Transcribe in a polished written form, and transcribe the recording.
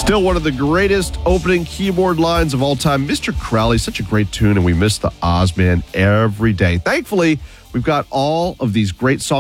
Still one of the greatest opening keyboard lines of all time. Mr. Crowley, such a great tune, and we miss the Ozman every day. Thankfully, we've got all of these great songs